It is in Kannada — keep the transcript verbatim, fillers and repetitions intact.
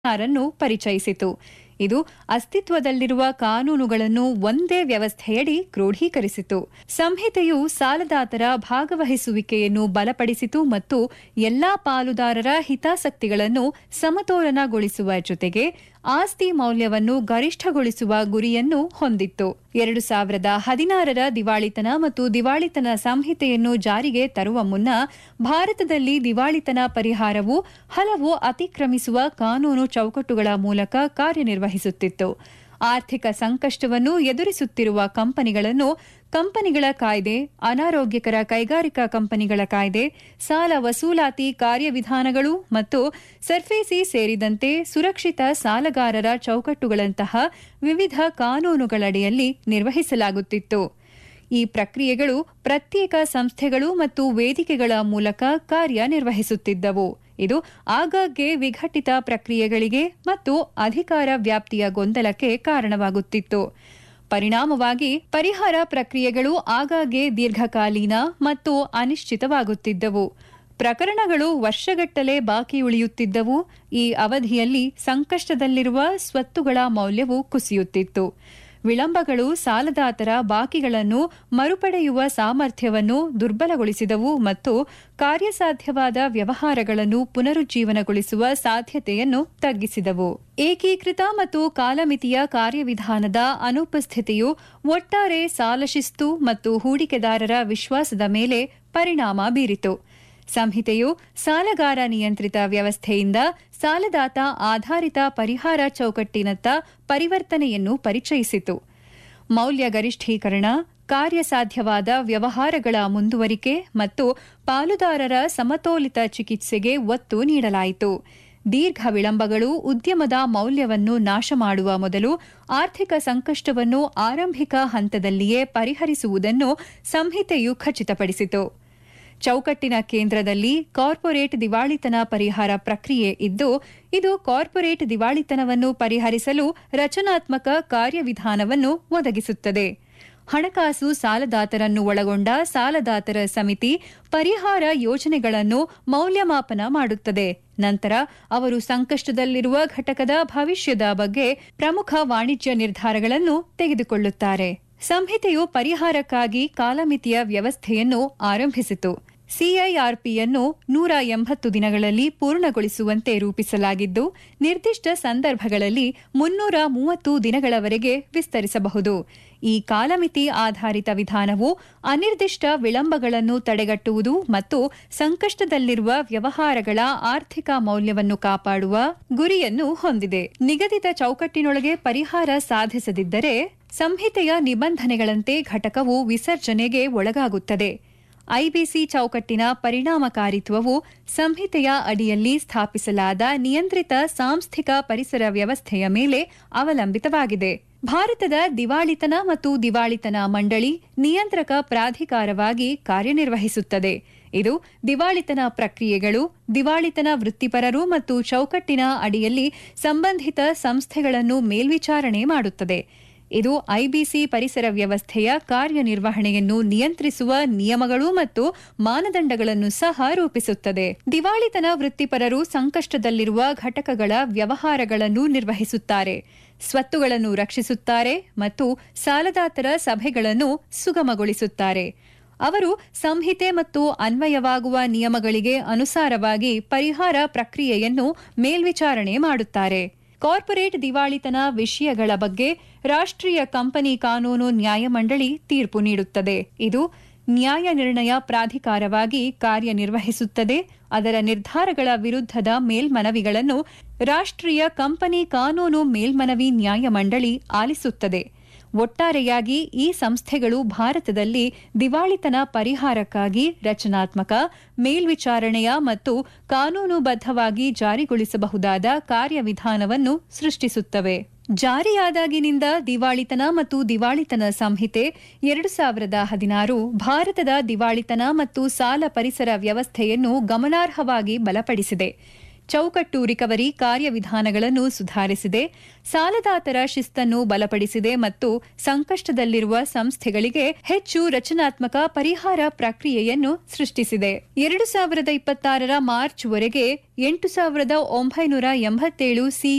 ರನ್ನು ಪರಿಚಯಿಸಿತು. ಇದು ಅಸ್ತಿತ್ವದಲ್ಲಿರುವ ಕಾನೂನುಗಳನ್ನು ಒಂದೇ ವ್ಯವಸ್ಥೆಯಡಿ ಕ್ರೋಢೀಕರಿಸಿತು. ಸಂಹಿತೆಯು ಸಾಲದಾತರ ಭಾಗವಹಿಸುವಿಕೆಯನ್ನು ಬಲಪಡಿಸಿತು ಮತ್ತು ಎಲ್ಲಾ ಪಾಲುದಾರರ ಹಿತಾಸಕ್ತಿಗಳನ್ನು ಸಮತೋಲನಗೊಳಿಸುವ ಜೊತೆಗೆ ಆಸ್ತಿ ಮೌಲ್ಯವನ್ನು ಗರಿಷ್ಠಗೊಳಿಸುವ ಗುರಿಯನ್ನು ಹೊಂದಿತ್ತು. ಎರಡು ಸಾವಿರದ ಹದಿನಾರರ ದಿವಾಳಿತನ ಮತ್ತು ದಿವಾಳಿತನ ಸಂಹಿತೆಯನ್ನು ಜಾರಿಗೆ ತರುವ ಮುನ್ನ ಭಾರತದಲ್ಲಿ ದಿವಾಳಿತನ ಪರಿಹಾರವು ಹಲವು ಅತಿಕ್ರಮಿಸುವ ಕಾನೂನು ಚೌಕಟ್ಟುಗಳ ಮೂಲಕ ಕಾರ್ಯನಿರ್ವಹಿಸುತ್ತಿತ್ತು. ಆರ್ಥಿಕ ಸಂಕಷ್ಟವನ್ನು ಎದುರಿಸುತ್ತಿರುವ ಕಂಪನಿಗಳನ್ನು ಕಂಪನಿಗಳ ಕಾಯ್ದೆ, ಅನಾರೋಗ್ಯಕರ ಕೈಗಾರಿಕಾ ಕಂಪನಿಗಳ ಕಾಯ್ದೆ, ಸಾಲ ವಸೂಲಾತಿ ಕಾರ್ಯವಿಧಾನಗಳು ಮತ್ತು ಸರ್ಫೇಸಿ ಸೇರಿದಂತೆ ಸುರಕ್ಷಿತ ಸಾಲಗಾರರ ಚೌಕಟ್ಟುಗಳಂತಹ ವಿವಿಧ ಕಾನೂನುಗಳಡಿಯಲ್ಲಿ ನಿರ್ವಹಿಸಲಾಗುತ್ತಿತ್ತು. ಈ ಪ್ರಕ್ರಿಯೆಗಳು ಪ್ರತ್ಯೇಕ ಸಂಸ್ಥೆಗಳು ಮತ್ತು ವೇದಿಕೆಗಳ ಮೂಲಕ ಕಾರ್ಯನಿರ್ವಹಿಸುತ್ತಿದ್ದವು. ಇದು ಆಗಾಗ್ಗೆ ವಿಘಟಿತ ಪ್ರಕ್ರಿಯೆಗಳಿಗೆ ಮತ್ತು ಅಧಿಕಾರ ವ್ಯಾಪ್ತಿಯ ಗೊಂದಲಕ್ಕೆ ಕಾರಣವಾಗುತ್ತಿತ್ತು. ಪರಿಣಾಮವಾಗಿ ಪರಿಹಾರ ಪ್ರಕ್ರಿಯೆಗಳು ಆಗಾಗ್ಗೆ ದೀರ್ಘಕಾಲೀನ ಮತ್ತು ಅನಿಶ್ಚಿತವಾಗುತ್ತಿದ್ದವು. ಪ್ರಕರಣಗಳು ವರ್ಷಗಟ್ಟಲೆ ಬಾಕಿ ಉಳಿಯುತ್ತಿದ್ದವು. ಈ ಅವಧಿಯಲ್ಲಿ ಸಂಕಷ್ಟದಲ್ಲಿರುವ ಸ್ವತ್ತುಗಳ ಮೌಲ್ಯವು ಕುಸಿಯುತ್ತಿತ್ತು. ವಿಳಂಬಗಳು ಸಾಲದಾತರ ಬಾಕಿಗಳನ್ನು ಮರುಪಡೆಯುವ ಸಾಮರ್ಥ್ಯವನ್ನು ದುರ್ಬಲಗೊಳಿಸಿದವು ಮತ್ತು ಕಾರ್ಯಸಾಧ್ಯವಾದ ವ್ಯವಹಾರಗಳನ್ನು ಪುನರುಜ್ಜೀವನಗೊಳಿಸುವ ಸಾಧ್ಯತೆಯನ್ನು ತಗ್ಗಿಸಿದವು. ಏಕೀಕೃತ ಮತ್ತು ಕಾಲಮಿತಿಯ ಕಾರ್ಯವಿಧಾನದ ಅನುಪಸ್ಥಿತಿಯು ಒಟ್ಟಾರೆ ಸಾಲ ಶಿಸ್ತು ಮತ್ತು ಹೂಡಿಕೆದಾರರ ವಿಶ್ವಾಸದ ಮೇಲೆ ಪರಿಣಾಮ ಬೀರಿತು. ಸಂಹಿತೆಯು ಸಾಲಗಾರ ನಿಯಂತ್ರಿತ ವ್ಯವಸ್ಥೆಯಿಂದ ಸಾಲದಾತ ಆಧಾರಿತ ಪರಿಹಾರ ಚೌಕಟ್ಟಿನತ್ತ ಪರಿವರ್ತನೆಯನ್ನು ಪರಿಚಯಿಸಿತು. ಮೌಲ್ಯ ಗರಿಷ್ಠೀಕರಣ, ಕಾರ್ಯಸಾಧ್ಯವಾದ ವ್ಯವಹಾರಗಳ ಮುಂದುವರಿಕೆ ಮತ್ತು ಪಾಲುದಾರರ ಸಮತೋಲಿತ ಚಿಕಿತ್ಸೆಗೆ ಒತ್ತು ನೀಡಲಾಯಿತು. ದೀರ್ಘ ವಿಳಂಬಗಳು ಉದ್ಯಮದ ಮೌಲ್ಯವನ್ನು ನಾಶ ಮಾಡುವ ಮೊದಲು ಆರ್ಥಿಕ ಸಂಕಷ್ಟವನ್ನು ಆರಂಭಿಕ ಹಂತದಲ್ಲಿಯೇ ಪರಿಹರಿಸುವುದನ್ನು ಸಂಹಿತೆಯು ಖಚಿತಪಡಿಸಿತು. ಚೌಕಟ್ಟಿನ ಕೇಂದ್ರದಲ್ಲಿ ಕಾರ್ಪೊರೇಟ್ ದಿವಾಳಿತನ ಪರಿಹಾರ ಪ್ರಕ್ರಿಯೆ ಇದ್ದು, ಇದು ಕಾರ್ಪೊರೇಟ್ ದಿವಾಳಿತನವನ್ನು ಪರಿಹರಿಸಲು ರಚನಾತ್ಮಕ ಕಾರ್ಯವಿಧಾನವನ್ನು ಒದಗಿಸುತ್ತದೆ. ಹಣಕಾಸು ಸಾಲದಾತರನ್ನು ಒಳಗೊಂಡ ಸಾಲದಾತರ ಸಮಿತಿ ಪರಿಹಾರ ಯೋಜನೆಗಳನ್ನು ಮೌಲ್ಯಮಾಪನ ಮಾಡುತ್ತದೆ. ನಂತರ ಅವರು ಸಂಕಷ್ಟದಲ್ಲಿರುವ ಘಟಕದ ಭವಿಷ್ಯದ ಬಗ್ಗೆ ಪ್ರಮುಖ ವಾಣಿಜ್ಯ ನಿರ್ಧಾರಗಳನ್ನು ತೆಗೆದುಕೊಳ್ಳುತ್ತಾರೆ. ಸಂಹಿತೆಯು ಪರಿಹಾರಕ್ಕಾಗಿ ಕಾಲಮಿತಿಯ ವ್ಯವಸ್ಥೆಯನ್ನು ಆರಂಭಿಸಿತು. ಸಿಐಆರ್ಪಿಯನ್ನು ನೂರ ಎಂಬತ್ತು ದಿನಗಳಲ್ಲಿ ಪೂರ್ಣಗೊಳಿಸುವಂತೆ ರೂಪಿಸಲಾಗಿದ್ದು, ನಿರ್ದಿಷ್ಟ ಸಂದರ್ಭಗಳಲ್ಲಿ ಮುನ್ನೂರ ಮೂವತ್ತು ದಿನಗಳವರೆಗೆ ವಿಸ್ತರಿಸಬಹುದು. ಈ ಕಾಲಮಿತಿ ಆಧಾರಿತ ವಿಧಾನವು ಅನಿರ್ದಿಷ್ಟ ವಿಳಂಬಗಳನ್ನು ತಡೆಗಟ್ಟುವುದು ಮತ್ತು ಸಂಕಷ್ಟದಲ್ಲಿರುವ ವ್ಯವಹಾರಗಳ ಆರ್ಥಿಕ ಮೌಲ್ಯವನ್ನು ಕಾಪಾಡುವ ಗುರಿಯನ್ನು ಹೊಂದಿದೆ. ನಿಗದಿತ ಚೌಕಟ್ಟಿನೊಳಗೆ ಪರಿಹಾರ ಸಾಧಿಸದಿದ್ದರೆ ಸಂಹಿತೆಯ ನಿಬಂಧನೆಗಳಂತೆ ಘಟಕವು ವಿಸರ್ಜನೆಗೆ ಒಳಗಾಗುತ್ತದೆ. ಐಬಿಸಿ ಚೌಕಟ್ಟಿನ ಪರಿಣಾಮಕಾರಿತ್ವವು ಸಂಹಿತೆಯ ಅಡಿಯಲ್ಲಿ ಸ್ಥಾಪಿಸಲಾದ ನಿಯಂತ್ರಿತ ಸಾಂಸ್ಥಿಕ ಪರಿಸರ ವ್ಯವಸ್ಥೆಯ ಮೇಲೆ ಅವಲಂಬಿತವಾಗಿದೆ. ಭಾರತದ ದಿವಾಳಿತನ ಮತ್ತು ದಿವಾಳಿತನ ಮಂಡಳಿ ನಿಯಂತ್ರಕ ಪ್ರಾಧಿಕಾರವಾಗಿ ಕಾರ್ಯನಿರ್ವಹಿಸುತ್ತದೆ. ಇದು ದಿವಾಳಿತನ ಪ್ರಕ್ರಿಯೆಗಳು, ದಿವಾಳಿತನ ವೃತ್ತಿಪರರು ಮತ್ತು ಚೌಕಟ್ಟಿನ ಅಡಿಯಲ್ಲಿ ಸಂಬಂಧಿತ ಸಂಸ್ಥೆಗಳನ್ನು ಮೇಲ್ವಿಚಾರಣೆ ಮಾಡುತ್ತದೆ. ಇದು ಐಬಿಸಿ ಪರಿಸರ ವ್ಯವಸ್ಥೆಯ ಕಾರ್ಯನಿರ್ವಹಣೆಯನ್ನು ನಿಯಂತ್ರಿಸುವ ನಿಯಮಗಳು ಮತ್ತು ಮಾನದಂಡಗಳನ್ನು ಸಹ ರೂಪಿಸುತ್ತದೆ. ದಿವಾಳಿತನ ವೃತ್ತಿಪರರು ಸಂಕಷ್ಟದಲ್ಲಿರುವ ಘಟಕಗಳ ವ್ಯವಹಾರಗಳನ್ನು ನಿರ್ವಹಿಸುತ್ತಾರೆ, ಸ್ವತ್ತುಗಳನ್ನು ರಕ್ಷಿಸುತ್ತಾರೆ ಮತ್ತು ಸಾಲದಾತರ ಸಭೆಗಳನ್ನು ಸುಗಮಗೊಳಿಸುತ್ತಾರೆ. ಅವರು ಸಂಹಿತೆ ಮತ್ತು ಅನ್ವಯವಾಗುವ ನಿಯಮಗಳಿಗೆ ಅನುಸಾರವಾಗಿ ಪರಿಹಾರ ಪ್ರಕ್ರಿಯೆಯನ್ನು ಮೇಲ್ವಿಚಾರಣೆ ಮಾಡುತ್ತಾರೆ. ಕಾರ್ಪೊರೇಟ್ ದಿವಾಳಿತನ ವಿಷಯಗಳ ಬಗ್ಗೆ ರಾಷ್ಟ್ರೀಯ ಕಂಪನಿ ಕಾನೂನು ನ್ಯಾಯಮಂಡಳಿ ತೀರ್ಪು ನೀಡುತ್ತದೆ. ಇದು ನ್ಯಾಯ ನಿರ್ಣಯ ಪ್ರಾಧಿಕಾರವಾಗಿ ಕಾರ್ಯನಿರ್ವಹಿಸುತ್ತದೆ. ಅದರ ನಿರ್ಧಾರಗಳ ವಿರುದ್ಧದ ಮೇಲ್ಮನವಿಗಳನ್ನು ರಾಷ್ಟ್ರೀಯ ಕಂಪನಿ ಕಾನೂನು ಮೇಲ್ಮನವಿ ನ್ಯಾಯಮಂಡಳಿ ಆಲಿಸುತ್ತದೆ. ಒಟ್ಟಾರೆಯಾಗಿ ಈ ಸಂಸ್ಥೆಗಳು ಭಾರತದಲ್ಲಿ ದಿವಾಳಿತನ ಪರಿಹಾರಕ್ಕಾಗಿ ರಚನಾತ್ಮಕ, ಮೇಲ್ವಿಚಾರಣೆಯ ಮತ್ತು ಕಾನೂನುಬದ್ಧವಾಗಿ ಜಾರಿಗೊಳಿಸಬಹುದಾದ ಕಾರ್ಯವಿಧಾನವನ್ನು ಸೃಷ್ಟಿಸುತ್ತವೆ. ಜಾರಿಯಾದಾಗಿನಿಂದ ದಿವಾಳಿತನ ಮತ್ತು ದಿವಾಳಿತನ ಸಂಹಿತೆ ಎರಡು ಸಾವಿರದ ಹದಿನಾರು ಭಾರತದ ದಿವಾಳಿತನ ಮತ್ತು ಸಾಲ ಪರಿಸರ ವ್ಯವಸ್ಥೆಯನ್ನು ಗಮನಾರ್ಹವಾಗಿ ಬಲಪಡಿಸಿದೆ. ಚೌಕಟ್ಟು ರಿಕವರಿ ಕಾರ್ಯವಿಧಾನಗಳನ್ನು ಸುಧಾರಿಸಿದೆ, ಸಾಲದಾತರ ಶಿಸ್ತನ್ನು ಬಲಪಡಿಸಿದೆ ಮತ್ತು ಸಂಕಷ್ಟದಲ್ಲಿರುವ ಸಂಸ್ಥೆಗಳಿಗೆ ಹೆಚ್ಚು ರಚನಾತ್ಮಕ ಪರಿಹಾರ ಪ್ರಕ್ರಿಯೆಯನ್ನು ಸೃಷ್ಟಿಸಿದೆ. ಎರಡು ಸಾವಿರದ ಇಪ್ಪತ್ತಾರರ ಮಾರ್ಚ್ವರೆಗೆ ಎಂಟು ಸಾವಿರದ ಒಂಬೈನೂರ ಎಂಬತ್ತೇಳು ಸಿ